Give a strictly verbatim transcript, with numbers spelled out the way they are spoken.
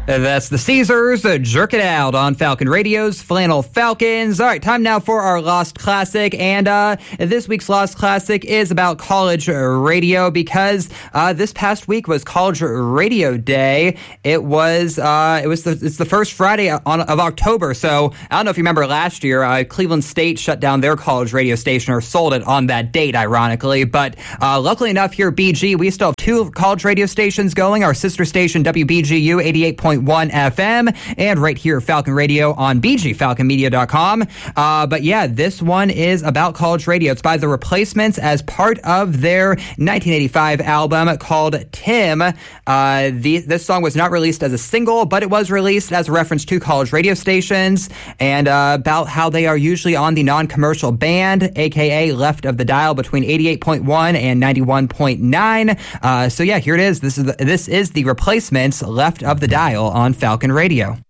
That's the Caesars. Uh, jerk it out on Falcon Radio's Flannel Falcons. All right, time now for our Lost Classic. And uh, this week's Lost Classic is about college radio because uh, this past week was College Radio Day. It was uh, it was the, it's the first Friday on, of October. So I don't know if you remember last year, uh, Cleveland State shut down their college radio station or sold it on that date, ironically. But uh, luckily enough, here at B G, we still have two college radio stations going. Our sister station, W B G U eighty-eight point one F M, and right here, Falcon Radio on B G Falcon Media dot com. Uh, but yeah, this one is about college radio. It's by The Replacements as part of their nineteen eighty-five album called Tim. Uh, the, this song was not released as a single, but it was released as a reference to college radio stations and uh, about how they are usually on the non-commercial band, aka left of the dial between eighty-eight point one and ninety-one point nine. Uh, so yeah, here it is. This is the, this is The Replacements, Left of the Dial on Falcon Radio.